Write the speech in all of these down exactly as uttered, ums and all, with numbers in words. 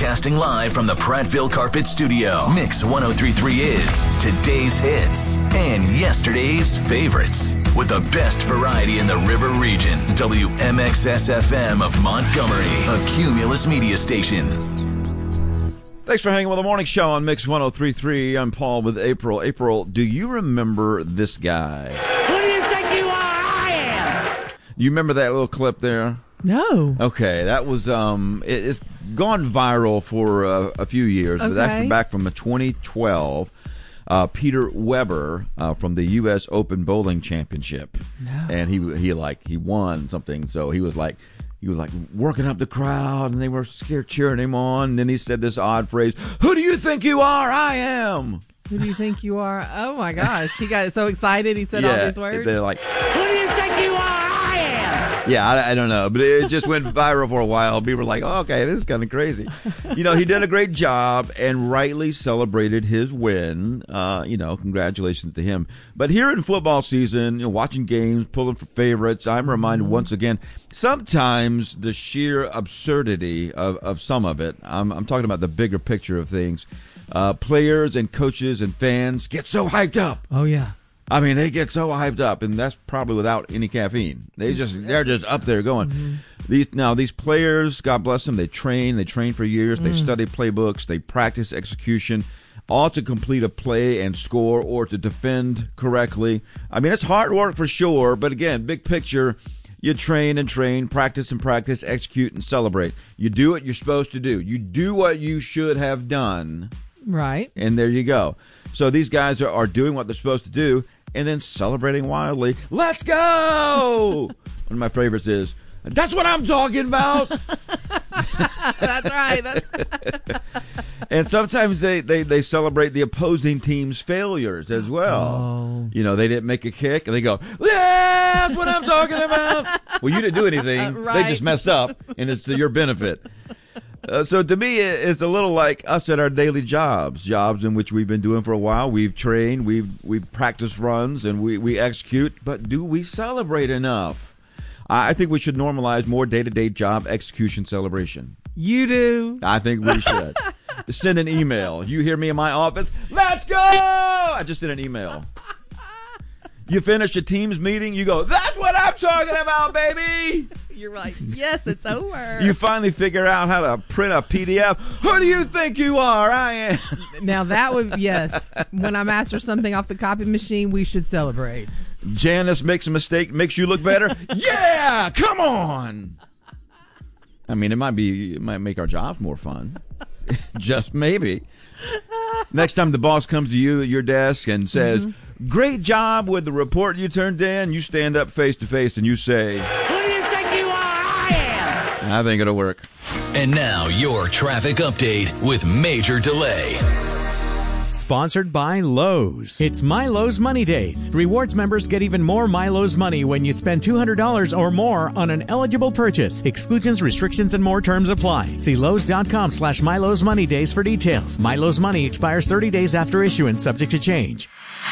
Broadcasting live from the Prattville Carpet Studio. Mix one oh three point three is today's hits and yesterday's favorites. With the best variety in the River Region. W M X S F M of Montgomery, a Cumulus media station. Thanks for hanging with the morning show on Mix one oh three point three. I'm Paul with April. April, do you remember this guy? Who do you think you are? I am. You remember that little clip there? No. Okay, that was um, it, it's gone viral for uh, a few years, okay. but actually back from twenty twelve. Uh, Peter Weber uh, from the U S Open Bowling Championship, no. and he he like he won something, so he was like he was like working up the crowd, and they were scared cheering him on. And then he said this odd phrase: "Who do you think you are? I am." Who do you think you are? Oh my gosh, he got so excited. He said yeah, all these words. They're like, "Who do you think you are? I am." Yeah, I, I don't know, but it just went viral for a while. People were like, oh, okay, this is kind of crazy. You know, he did a great job and rightly celebrated his win. Uh, you know, congratulations to him. But here in football season, you know, watching games, pulling for favorites, I'm reminded once again, sometimes the sheer absurdity of, of some of it, I'm, I'm talking about the bigger picture of things, uh, players and coaches and fans get so hyped up. Oh, yeah. I mean, they get so hyped up, and that's probably without any caffeine. They just, they're just up there going. Mm-hmm. These now, these players, God bless them, they train, they train for years, mm. they study playbooks, they practice execution, all to complete a play and score or to defend correctly. I mean, it's hard work for sure, but again, big picture, you train and train, practice and practice, execute and celebrate. You do what you're supposed to do. You do what you should have done. Right. And there you go. So these guys are, are doing what they're supposed to do and then celebrating wildly. Let's go! One of my favorites is, that's what I'm talking about. That's right. That's... And sometimes they, they, they celebrate the opposing team's failures as well. Oh. You know, they didn't make a kick, and they go, yeah, that's what I'm talking about. Well, you didn't do anything. Right. They just messed up, and it's to your benefit. Uh, so to me, it's a little like us at our daily jobs, jobs in which we've been doing for a while. We've trained, we've we've practiced runs, and we, we execute. But do we celebrate enough? I think we should normalize more day-to-day job execution celebration. You do? I think we should. Send an email. You hear me in my office? Let's go! I just sent an email. You finish a Teams meeting, you go, that's what I'm talking about, baby! You're like, yes, it's over. You finally figure out how to print a P D F. Who do you think you are? I am. Now that would, yes. When I master something off the copy machine, we should celebrate. Janice makes a mistake, makes you look better. Yeah, come on. I mean, it might be, it might make our jobs more fun. Just maybe. Next time the boss comes to you at your desk and says, mm-hmm. great job with the report you turned in, you stand up face to face and you say, who do you think you are? I am. I think it'll work. And now your traffic update with Major Delay. Sponsored by Lowe's. It's My Lowe's Money Days. Rewards members get even more My Lowe's money when you spend two hundred dollars or more on an eligible purchase. Exclusions, restrictions, and more terms apply. See Lowe's.com slash My Lowe's Money Days for details. My Lowe's Money expires thirty days after issuance, subject to change.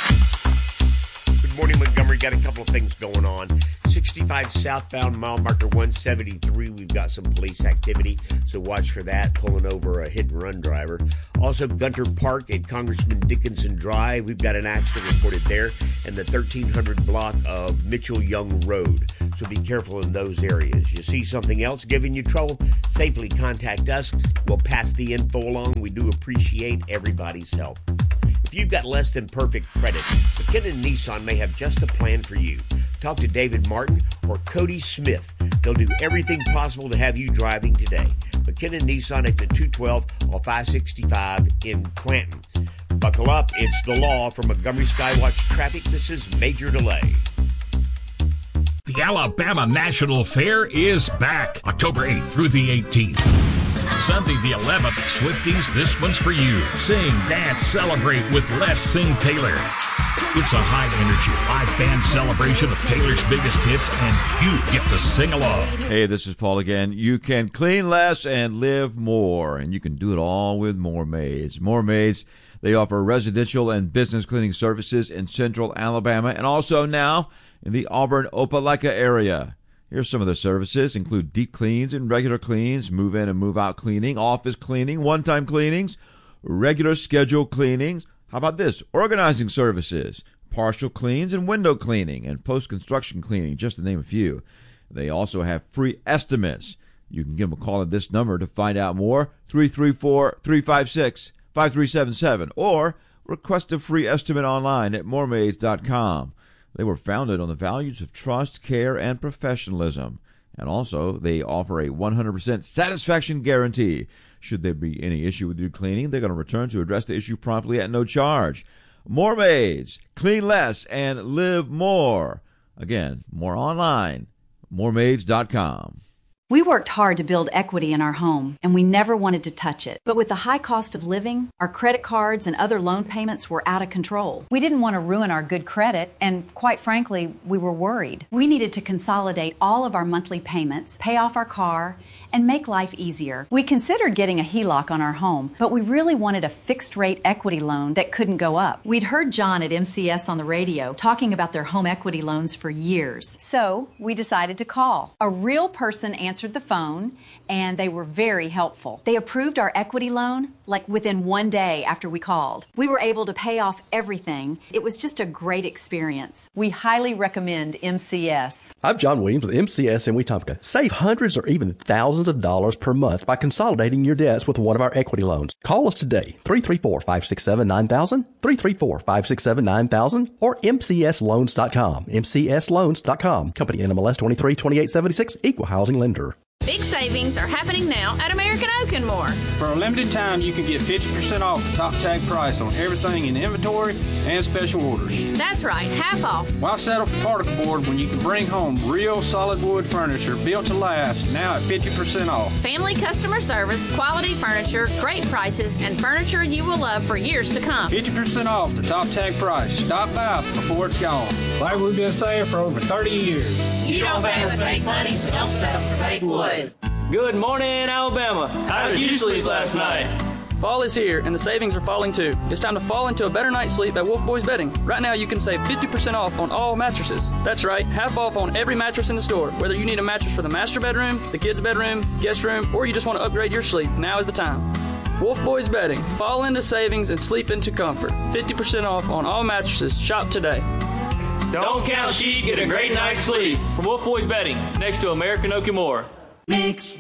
Good morning, Montgomery. Got a couple of things going on. sixty-five southbound, mile marker one seventy-three. We've got some police activity, so watch for that, pulling over a hit-and-run driver. Also, Gunter Park at Congressman Dickinson Drive. We've got an accident reported there, and the thirteen hundred block of Mitchell Young Road. So be careful in those areas. You see something else giving you trouble, safely contact us. We'll pass the info along. We do appreciate everybody's help. If you've got less than perfect credit, McKinnon Nissan may have just a plan for you. Talk to David Martin or Cody Smith. They'll do everything possible to have you driving today. McKinnon Nissan at the two twelve off I sixty-five in Clanton. Buckle up. It's the law from Montgomery Skywatch Traffic. This is Major Delay. The Alabama National Fair is back October eighth through the eighteenth. Sunday the eleventh, Swifties, this one's for you. Sing, dance, celebrate with Les Sing Taylor. It's a high-energy live band celebration of Taylor's biggest hits, and you get to sing along. Hey, this is Paul again. You can clean less and live more, and you can do it all with More Maids. More Maids, they offer residential and business cleaning services in central Alabama and also now in the Auburn-Opelika area. Here's some of their services. Include deep cleans and regular cleans, move-in and move-out cleaning, office cleaning, one-time cleanings, regular scheduled cleanings. How about this? Organizing services, partial cleans and window cleaning, and post-construction cleaning, just to name a few. They also have free estimates. You can give them a call at this number to find out more, three three four, three five six, five three seven seven, or request a free estimate online at moormaids dot com. They were founded on the values of trust, care, and professionalism. And also, they offer a one hundred percent satisfaction guarantee. Should there be any issue with your cleaning, they're going to return to address the issue promptly at no charge. More Maids, clean less and live more. Again, more online, more maids dot com. We worked hard to build equity in our home, and we never wanted to touch it. But with the high cost of living, our credit cards and other loan payments were out of control. We didn't want to ruin our good credit, and quite frankly, we were worried. We needed to consolidate all of our monthly payments, pay off our car, and make life easier. We considered getting a H E L O C on our home, but we really wanted a fixed-rate equity loan that couldn't go up. We'd heard John at M C S on the radio talking about their home equity loans for years. So we decided to call. A real person answered the phone, and they were very helpful. They approved our equity loan like within one day after we called. We were able to pay off everything. It was just a great experience. We highly recommend M C S. I'm John Williams with M C S in Wetumpka. Save hundreds or even thousands of dollars per month by consolidating your debts with one of our equity loans. Call us today, three three four, five six seven, nine thousand, three three four, five six seven, nine thousand, or M C S loans dot com, M C S loans dot com. Company N M L S twenty-three twenty-eight seventy-six, Equal Housing Lender. Big savings are happening now at American Oak and More. For a limited time, you can get fifty percent off the top tag price on everything in inventory and special orders. That's right, half off. Why settle for particle board when you can bring home real solid wood furniture built to last, now at fifty percent off? Family customer service, quality furniture, great prices, and furniture you will love for years to come. fifty percent off the top tag price. Stop by before it's gone. Like we've been saying for over thirty years. You don't pay with fake money, so don't settle for fake wood. Good morning, Alabama. How did you sleep last night? Fall is here, and the savings are falling too. It's time to fall into a better night's sleep at Wolf Boys Bedding. Right now, you can save fifty percent off on all mattresses. That's right, half off on every mattress in the store. Whether you need a mattress for the master bedroom, the kids' bedroom, guest room, or you just want to upgrade your sleep, now is the time. Wolf Boys Bedding. Fall into savings and sleep into comfort. fifty percent off on all mattresses. Shop today. Don't count sheep, get a great night's sleep. From Wolf Boys Bedding, next to American Oak and More. Mix